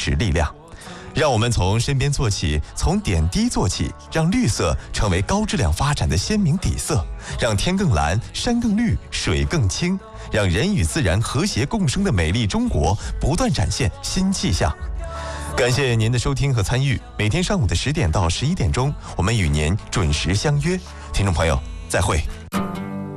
实力量。让我们从身边做起，从点滴做起，让绿色成为高质量发展的鲜明底色，让天更蓝，山更绿，水更清，让人与自然和谐共生的美丽中国不断展现新气象。感谢您的收听和参与，每天上午的10点到11点钟，我们与您准时相约。听众朋友，再会。